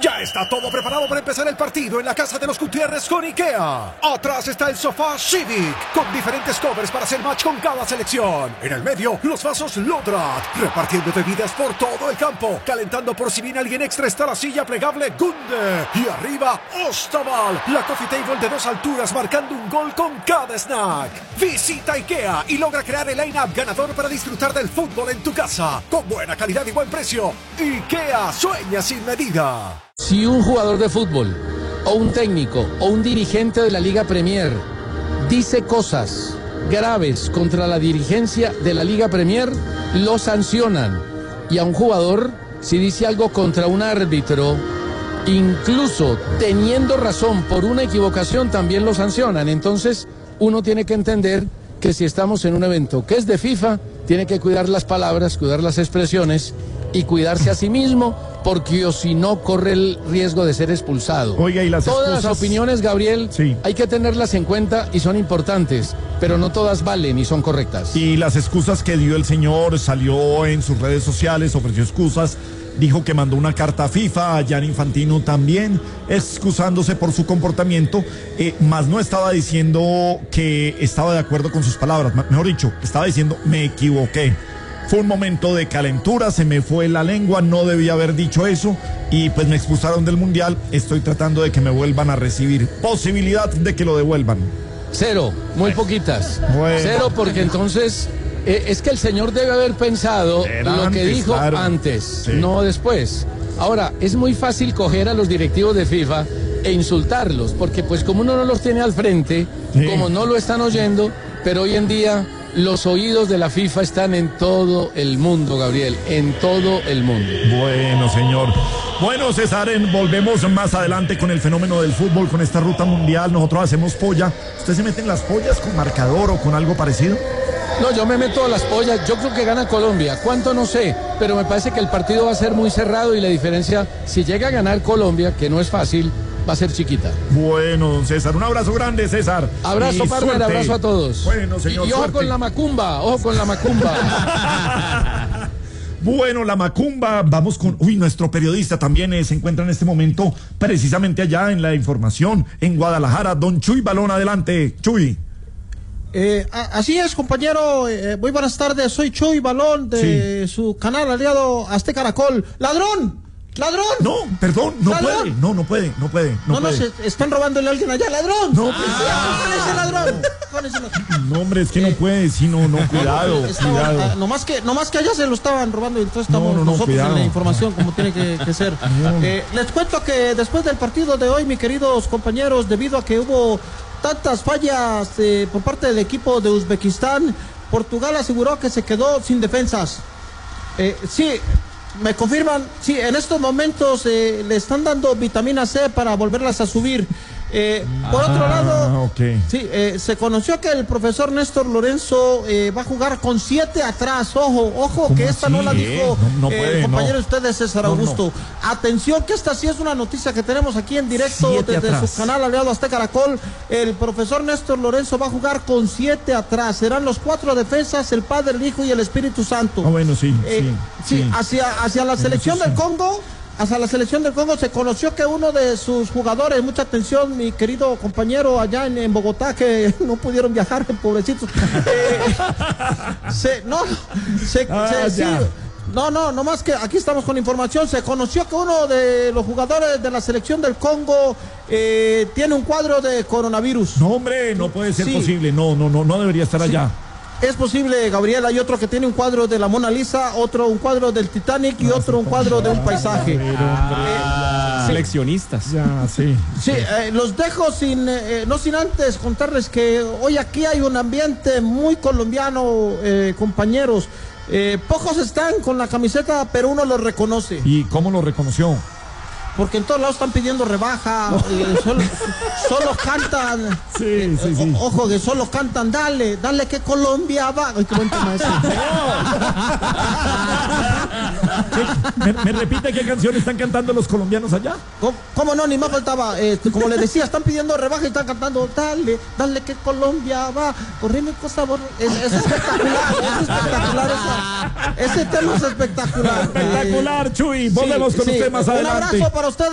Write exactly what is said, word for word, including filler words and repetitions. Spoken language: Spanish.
Ya está todo preparado para empezar el partido en la casa de los Gutiérrez con IKEA. Atrás está el sofá Civic, con diferentes covers para hacer match con cada selección. En el medio, los vasos Lodrat, repartiendo bebidas por todo el campo. Calentando por si viene alguien extra está la silla plegable Gunde. Y arriba, Ostaval, la coffee table de dos alturas marcando un gol con cada snack. Visita IKEA y logra crear el line-up ganador para disfrutar del fútbol en tu casa. Con buena calidad y buen precio. IKEA sueña sin medida. Si un jugador de fútbol, o un técnico, o un dirigente de la Liga Premier dice cosas graves contra la dirigencia de la Liga Premier, lo sancionan. Y a un jugador, si dice algo contra un árbitro, incluso teniendo razón por una equivocación, también lo sancionan. Entonces, uno tiene que entender que si estamos en un evento que es de FIFA, tiene que cuidar las palabras, cuidar las expresiones y cuidarse a sí mismo, porque o si no corre el riesgo de ser expulsado. Oiga, y las todas excusas... las opiniones, Gabriel, sí, hay que tenerlas en cuenta y son importantes, pero no todas valen y son correctas. Y las excusas que dio el señor, salió en sus redes sociales, ofreció excusas, dijo que mandó una carta a FIFA, a Gianni Infantino también, excusándose por su comportamiento, eh, más no estaba diciendo que estaba de acuerdo con sus palabras, mejor dicho, estaba diciendo, me equivoqué. Fue un momento de calentura, se me fue la lengua, no debía haber dicho eso y pues me expulsaron del Mundial. Estoy tratando de que me vuelvan a recibir. Posibilidad de que lo devuelvan. Cero, muy poquitas. Bueno. Cero, porque entonces eh, es que el señor debe haber pensado Era lo que antes, dijo claro. antes, Sí. no después. Ahora, es muy fácil coger a los directivos de FIFA e insultarlos, porque pues como uno no los tiene al frente, sí, como no lo están oyendo, pero hoy en día los oídos de la FIFA están en todo el mundo, Gabriel, en todo el mundo. Bueno, señor. Bueno, César, en- volvemos más adelante con el fenómeno del fútbol, con esta ruta mundial. Nosotros hacemos polla. ¿Usted se mete en las pollas con marcador o con algo parecido? No, yo me meto a las pollas, yo creo que gana Colombia, ¿cuánto? No sé, pero me parece que el partido va a ser muy cerrado y la diferencia, si llega a ganar Colombia, que no es fácil, va a ser chiquita. Bueno, don César, un abrazo grande, César. Abrazo, Y partner, suerte. abrazo a todos. Bueno, señor, Y, y ojo suerte. con la macumba, ojo con la macumba. Bueno, la macumba, vamos con... Uy, nuestro periodista también eh, se encuentra en este momento precisamente allá en la información, en Guadalajara. Don Chuy Balón, adelante, Chuy. Eh, a- así es, compañero. Eh, muy buenas tardes. Soy Chuy Balón de su canal aliado Azteca Caracol. ¡Ladrón! ¡Ladrón! No, perdón, no ¡Ladrón! puede, no, no puede, no puede, no, No, no, puede. se están robándole a alguien allá. ¡Ladrón! No, pues, Ah, ¡Con ese ladrón! ¡Con ese ladrón! No, hombre, es que no puede, sí, no, no, cuidado, Estaban, cuidado. ah, nomás que, nomás que allá se lo estaban robando y entonces estamos No, no, no, nosotros cuidado. en la información como tiene que, que ser. Eh, les cuento que después del partido de hoy, mis queridos compañeros, debido a que hubo tantas fallas eh, por parte del equipo de Uzbekistán, Portugal aseguró que se quedó sin defensas. Eh, sí, me confirman, sí, en estos momentos eh, le están dando vitamina C para volverlas a subir. Eh, por Ah, otro lado, ok. sí, eh, se conoció que el profesor Néstor Lorenzo eh, va a jugar con siete atrás. Ojo, ojo, ¿Cómo que esta no así? la dijo No, no eh, puede, el compañero no. de ustedes, César No, Augusto. Atención, que esta sí es una noticia que tenemos aquí en directo Siete desde atrás. su canal aliado Azteca Caracol. El profesor Néstor Lorenzo va a jugar con siete atrás. Serán los cuatro defensas, el Padre, el Hijo y el Espíritu Santo. Ah, bueno, sí, Eh, sí, sí, sí. hacia, hacia la selección del Congo, hacia la selección del Congo se conoció que uno de sus jugadores, mucha atención, mi querido compañero allá en, en Bogotá, que no pudieron viajar, pobrecitos. Eh, se, no, se, Ah, se- sí, ya. no, no, no más que aquí estamos con información. Se conoció que uno de los jugadores de la selección del Congo eh, tiene un cuadro de coronavirus. No, hombre, no puede ser Sí. posible, no, no, no, no debería estar allá. Es posible, Gabriel. Hay otro que tiene un cuadro de la Mona Lisa, otro un cuadro del Titanic y otro un cuadro de un paisaje. Ah, seleccionistas. Ya, sí. Sí, eh, los dejo sin, eh, no sin antes contarles que hoy aquí hay un ambiente muy colombiano, eh, compañeros. Eh, pocos están con la camiseta, pero uno los reconoce. ¿Y cómo lo reconoció? Porque en todos lados están pidiendo rebaja, eh, solo, solo cantan. Sí, sí, sí. O- ojo, que solo cantan, dale, dale que Colombia va. Ay, qué buen tema ese. ¿Me, me repite qué canción están cantando los colombianos allá? ¿Cómo, cómo no? Ni más faltaba. Este, como les decía, están pidiendo rebaja y están cantando, dale, dale que Colombia va, correme con sabor. Es, es espectacular, es espectacular. Esa, ese tema es espectacular. Espectacular, Chuy. Eh, Volvemos sí, con sí. usted más Un adelante. abrazo para ustedes.